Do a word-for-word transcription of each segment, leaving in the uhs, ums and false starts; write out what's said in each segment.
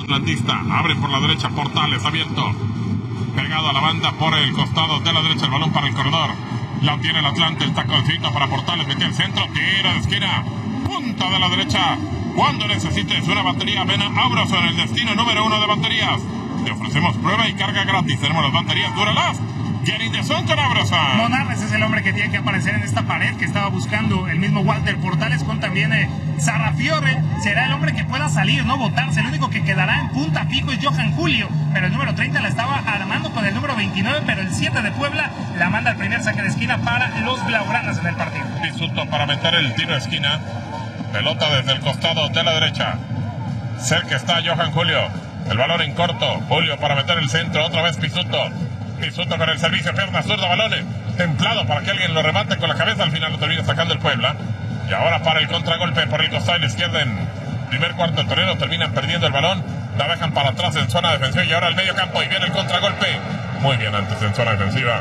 atlantista. Abre por la derecha, Portales abierto. Pegado a la banda por el costado de la derecha, el balón para el corredor. La tiene el Atlante, el taconcito para Portales, metió el centro, tira de esquina, punta de la derecha. Cuando necesites una batería, ven a Abrazo en el destino número uno de baterías. Te ofrecemos prueba y carga gratis. Tenemos las baterías Duralast. Getting the sun con Abrazo. Monarres es el hombre que tiene que aparecer en esta pared que estaba buscando el mismo Walter Portales con también eh, Sarrafiore. Será el hombre que pueda salir, no botarse. El único que quedará en punta fijo es Johan Julio, pero el número treinta la estaba armando con el número veintinueve, pero el siete de Puebla la manda al primer saque de esquina para los blaugranas en el partido. Pisuto para meter el tiro de esquina. Pelota desde el costado de la derecha. Cerca está Johan Julio. El balón en corto. Julio para meter el centro. Otra vez Pisuto. Pisuto con el servicio, pierna zurda, balones templado para que alguien lo remate con la cabeza. Al final lo termina sacando el Puebla. Y ahora para el contragolpe por el costado de la izquierda en primer cuarto de terreno. Terminan perdiendo el balón. La dejan para atrás en zona defensiva. Y ahora el medio campo. Y viene el contragolpe. Muy bien antes en zona defensiva.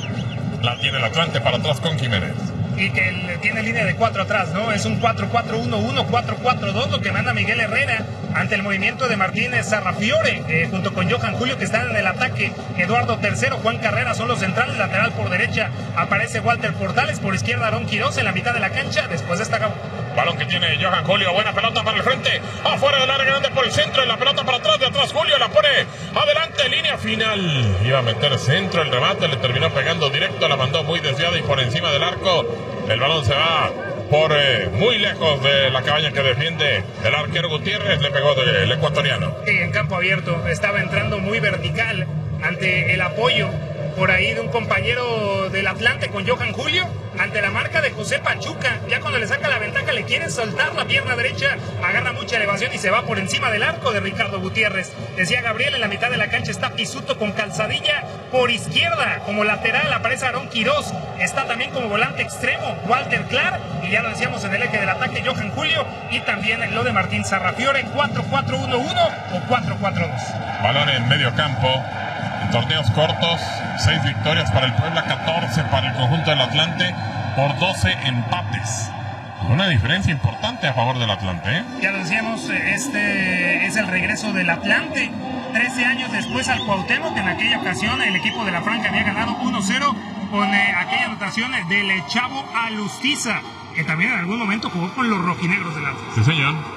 La tiene el Atlante para atrás con Jiménez. Y que él tiene línea de cuatro atrás, ¿no? Es un cuatro cuatro uno uno, cuatro cuatro dos lo que manda Miguel Herrera ante el movimiento de Martínez Sarrafiore, eh, junto con Johan Julio que están en el ataque. Eduardo Tercero, Juan Carrera son los centrales. Lateral por derecha aparece Walter Portales, por izquierda Aarón Quirós en la mitad de la cancha. Después de esta balón que tiene Johan Julio, buena pelota para el frente, afuera del área grande por el centro, y la pelota para atrás, de atrás Julio la pone adelante, línea final. Iba a meter centro, el remate le terminó pegando directo, la mandó muy desviada y por encima del arco. El balón se va por eh, muy lejos de la cabaña que defiende el arquero Gutiérrez, le pegó del ecuatoriano. Sí, en campo abierto, estaba entrando muy vertical ante el apoyo por ahí de un compañero del Atlante con Johan Julio, ante la marca de José Pachuca. Ya cuando le saca la ventaja le quieren soltar la pierna derecha, agarra mucha elevación y se va por encima del arco de Ricardo Gutiérrez. Decía Gabriel, en la mitad de la cancha está Pisuto con Calzadilla. Por izquierda, como lateral, aparece Aarón Quirós. Está también como volante extremo Walter Clark. Y ya lo decíamos en el eje del ataque Johan Julio. Y también en lo de Martín Sarrafiore, cuatro cuatro uno uno o cuatro cuatro dos. Balón en medio campo. En torneos cortos, seis victorias para el Puebla, catorce para el conjunto del Atlante, por doce empates. Una diferencia importante a favor del Atlante, ¿eh? Ya lo decíamos, este es el regreso del Atlante. trece años después al Cuauhtémoc, en aquella ocasión el equipo de la Franca había ganado uno cero con eh, aquella anotación del Chavo Alustiza, que también en algún momento jugó con los rojinegros del Atlas. Sí, señor.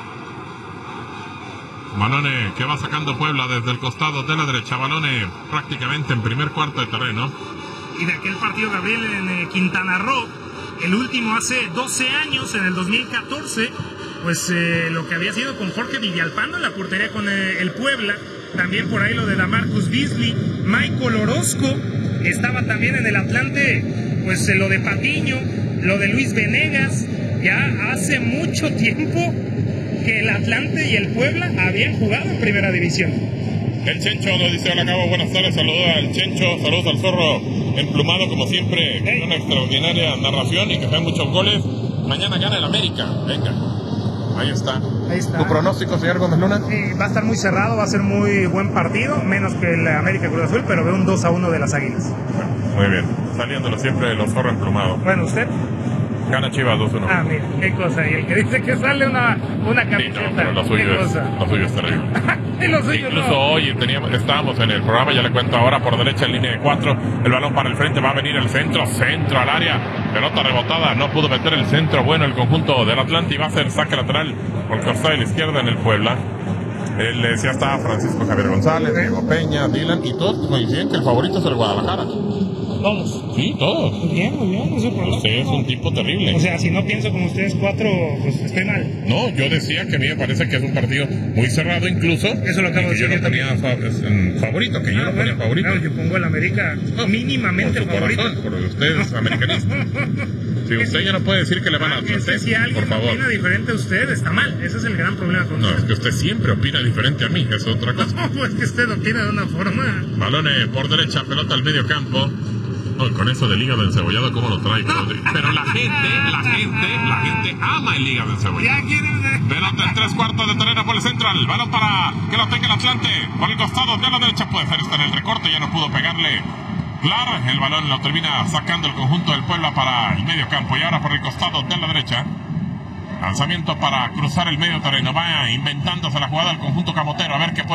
Balone que va sacando Puebla desde el costado de la derecha. Balone prácticamente en primer cuarto de terreno. Y de aquel partido, Gabriel, en eh, Quintana Roo, el último hace doce años, en el dos mil catorce, pues eh, lo que había sido con Jorge Villalpando en la portería con eh, el Puebla. También por ahí lo de Damarcus Beasley, Michael Orozco, estaba también en el Atlante, pues eh, lo de Patiño, lo de Luis Venegas. Ya hace mucho tiempo que el Atlante y el Puebla habían jugado en primera división. El Chencho nos dice: hola Cabo, buenas tardes, saludos al Chencho, saludos al Zorro emplumado como siempre, hey. Una extraordinaria narración y que sean muchos goles. Mañana gana el América, venga, ahí está. Ahí está. ¿Tu pronóstico, señor Gómez Luna? Sí, va a estar muy cerrado, va a ser muy buen partido, menos que el América Cruz Azul, pero veo un dos a uno de las Águilas. Muy bien, saliéndolo siempre de los Zorro emplumados. Bueno, ¿usted? Gana Chivas dos uno. Ah, mira, qué cosa. Y el que dice que sale una, una camiseta. Sí, no, pero lo suyo, es, lo suyo es terrible. Y lo suyo Incluso no. hoy teníamos, estábamos en el programa, ya le cuento ahora, por derecha en línea de cuatro. El balón para el frente, va a venir el centro, centro al área. Pelota rebotada, no pudo meter el centro. Bueno, el conjunto del Atlante, y va a hacer saque lateral por el costado de la izquierda en el Puebla. Él le decía, estaba Francisco Javier González, Diego Peña, Dylan, y todos coinciden que el favorito es el Guadalajara. Todos. Sí, todos. Muy bien, muy bien. Eso por usted es un tipo terrible. O sea, si no pienso como ustedes cuatro, pues estoy mal. No, yo decía que a mí me parece que es un partido muy cerrado incluso. Eso lo acabo de decir. Yo no ponía fa favorito, que yo ah, no ponía bueno, favorito. Claro, yo pongo el América no, mínimamente por favorito. Corazón, porque usted es americanista. Si usted ya no puede decir que le van a Atlante, si alguien por favor. opina diferente a usted, está mal. Ese es el gran problema con No, usted. es que usted siempre opina diferente a mí, es otra cosa. No, pues que usted opina de una forma. Balones por derecha, pelota al medio campo. Oh, con eso del hígado encebollado, ¿cómo lo trae? No. Pero la gente, la gente, la gente ama el hígado encebollado. Pelota en tres cuartos de terreno por el central. Balón para que lo tenga el Atlante. Por el costado de la derecha puede ser, está en el recorte, ya no pudo pegarle. Claro, el balón lo termina sacando el conjunto del Puebla para el medio campo. Y ahora por el costado de la derecha. Lanzamiento para cruzar el medio terreno. Va inventándose la jugada el conjunto camotero. A ver qué puede.